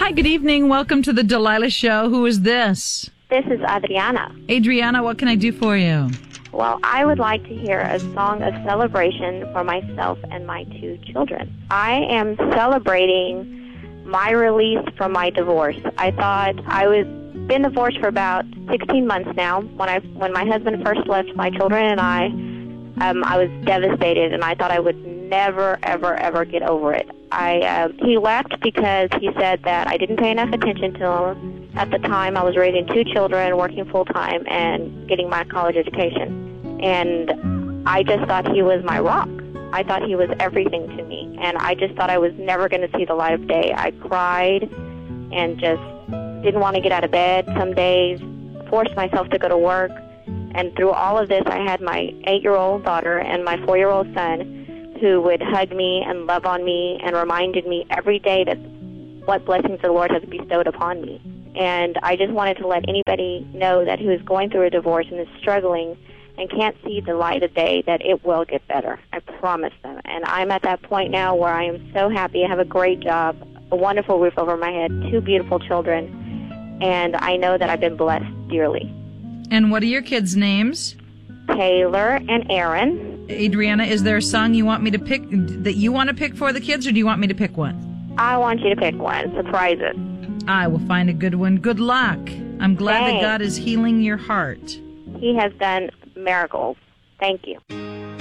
Hi, good evening. Welcome to the Delilah Show. Who is this? This is Adriana. Adriana, what can I do for you? Well, I would like to hear a song of celebration for myself and my 2 children. I am celebrating my release from my divorce. I thought I was been divorced for about 16 months now. When my husband first left my children and I was devastated, and I thought I would never, ever, ever get over it. He left because he said that I didn't pay enough attention to him. At the time, I was raising 2 children, working full-time, and getting my college education. And I just thought he was my rock. I thought he was everything to me. And I just thought I was never going to see the light of day. I cried and just didn't want to get out of bed some days, forced myself to go to work. And through all of this, I had my 8-year-old daughter and my 4-year-old son who would hug me and love on me and reminded me every day that what blessings the Lord has bestowed upon me. And I just wanted to let anybody know that who is going through a divorce and is struggling and can't see the light of day, that it will get better. I promise them. And I'm at that point now where I am so happy. I have a great job, a wonderful roof over my head, 2 beautiful children, and I know that I've been blessed dearly. And what are your kids' names? Taylor and Aaron. Adriana, is there a song you want me to pick that you want to pick for the kids, or do you want me to pick one? I want you to pick one. Surprises. I will find a good one. Good luck. I'm glad Thanks. that God is healing your heart. He has done miracles. Thank you.